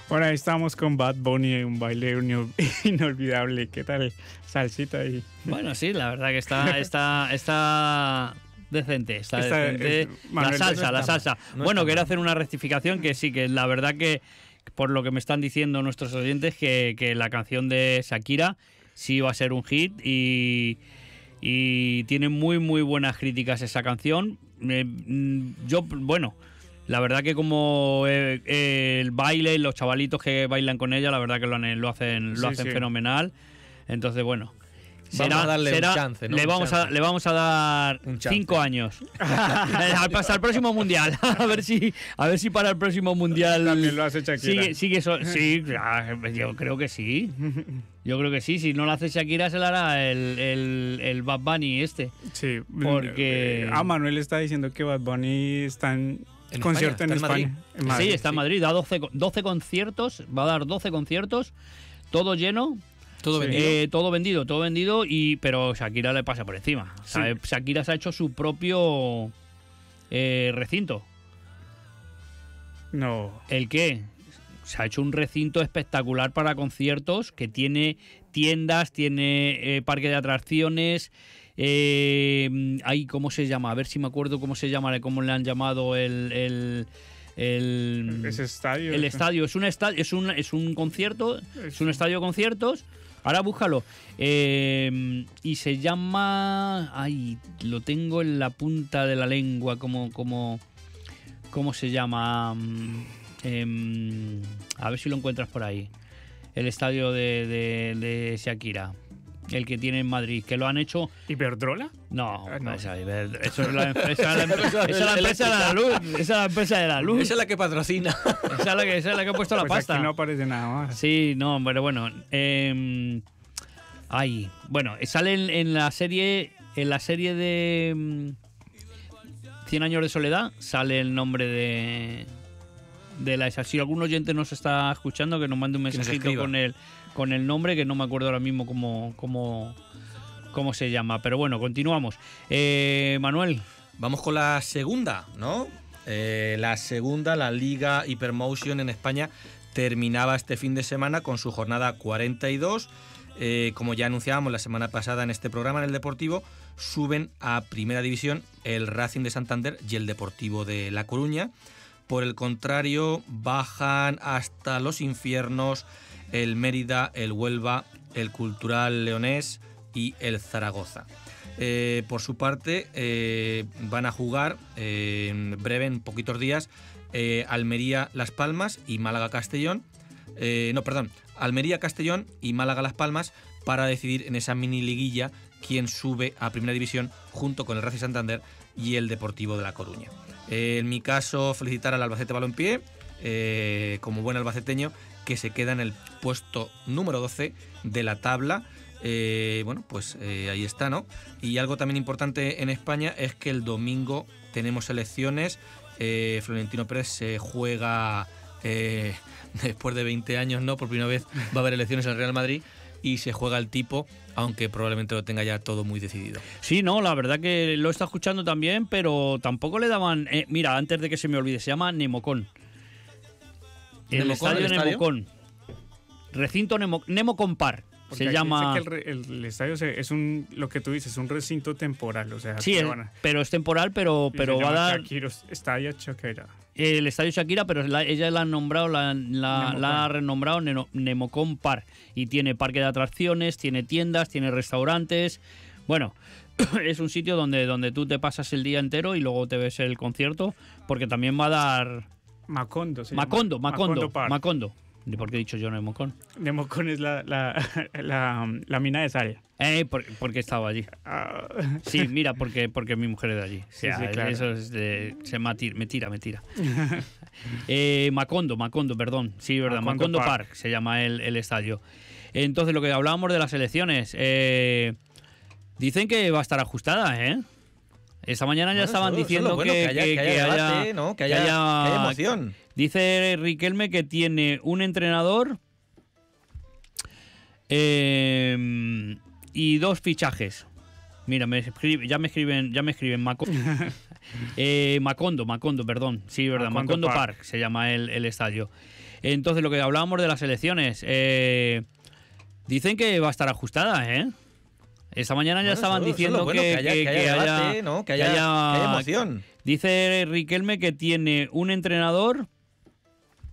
Bueno, ahí estamos con Bad Bunny, un baile inolvidable. ¿Qué tal? Salsita ahí. Bueno, sí, la verdad que está decente. Está decente. Manuel, La salsa. Bueno, quiero hacer una rectificación que sí, que la verdad que por lo que me están diciendo nuestros oyentes, que la canción de Shakira sí va a ser un hit y tiene muy buenas críticas esa canción. Bueno, la verdad que como el baile y los chavalitos que bailan con ella, la verdad que lo hacen fenomenal. Entonces, bueno, vamos a darle un chance, ¿no? Le vamos a dar 5 años hasta el próximo mundial. a ver si para el próximo mundial también lo hace Shakira. Sí, yo creo que sí. Yo creo que sí. Si no lo hace Shakira, se lo hará el Bad Bunny este. Sí, porque Manuel está diciendo que Bad Bunny está en concierto en España. Sí, está en Madrid. Da 12 conciertos. Va a dar 12 conciertos. Todo lleno. Todo vendido. Todo vendido, pero Shakira le pasa por encima. Sí. Shakira se ha hecho su propio recinto. No. ¿El qué? Se ha hecho un recinto espectacular para conciertos que tiene tiendas, tiene parque de atracciones. ¿Cómo se llama? A ver si me acuerdo cómo se llama, cómo le han llamado Ese estadio. El estadio. Es un concierto, es un estadio de conciertos. Ahora búscalo. Y se llama... lo tengo en la punta de la lengua. ¿Cómo se llama? A ver si lo encuentras por ahí. El estadio de Shakira. El que tiene en Madrid, que lo han hecho... ¿Iberdrola? No. Eso es la empresa de la luz. Esa es la que patrocina. Esa es la que ha puesto la Pues pasta. Aquí no aparece nada más. Sí, no, pero bueno. Sale en la serie de 100 años de soledad, sale el nombre de la esa. Si algún oyente nos está escuchando, que nos mande un mensajito con el nombre, que no me acuerdo ahora mismo cómo se llama. Pero bueno, continuamos. Manuel. Vamos con la segunda, ¿no? La Liga Hypermotion en España terminaba este fin de semana con su jornada 42. Como ya anunciábamos la semana pasada en este programa, en el Deportivo, suben a Primera División el Racing de Santander y el Deportivo de La Coruña. Por el contrario, bajan hasta los infiernos el Mérida, el Huelva, el Cultural Leonés y el Zaragoza. Por su parte, van a jugar en breve, en poquitos días, Almería, Las Palmas y Málaga, Castellón. Almería, Castellón y Málaga, Las Palmas, para decidir en esa mini liguilla quién sube a Primera División junto con el Racing Santander y el Deportivo de La Coruña. En mi caso, felicitar al Albacete Balompié, como buen albaceteño, que se queda en el puesto número 12 de la tabla. Ahí está, ¿no? Y algo también importante en España es que el domingo tenemos elecciones. Florentino Pérez se juega después de 20 años, ¿no? Por primera vez va a haber elecciones en el Real Madrid y se juega el tipo, aunque probablemente lo tenga ya todo muy decidido. Sí, no, la verdad que lo está escuchando también, pero tampoco le daban... mira, antes de que se me olvide, se llama Nemocón. El estadio Nemocón. Recinto Nemocón Park. Porque se llama... Dice que el estadio es lo que tú dices, es un recinto temporal. O sea, sí, pero es temporal, pero va a dar... Estadio Shakira. El estadio Shakira, pero ella la han nombrado, la ha renombrado Nemocón Park. Y tiene parque de atracciones, tiene tiendas, tiene restaurantes. Bueno, es un sitio donde tú te pasas el día entero y luego te ves el concierto, porque también va a dar... Macondo. Park. Macondo. ¿Por qué he dicho yo Nemocón? Nemocón es la mina de sal. Porque estaba allí. Sí, mira, porque mi mujer es de allí. Sí, claro. Eso es me tira. Macondo, perdón. Sí, verdad. Macondo Park se llama el estadio. Entonces, lo que hablábamos de las elecciones. Dicen que va a estar ajustada, ¿eh? Esta mañana ya estaban diciendo que haya debate, ¿no? Que haya emoción. Dice Riquelme que tiene un entrenador y 2 fichajes. Mira, ya me escriben Macondo, perdón. Sí, verdad, Macondo Park se llama el estadio. Entonces, lo que hablábamos de las elecciones, dicen que va a estar ajustada, ¿eh? Esta mañana ya estaban diciendo que haya debate, ¿no? Que haya emoción. Dice Riquelme que tiene un entrenador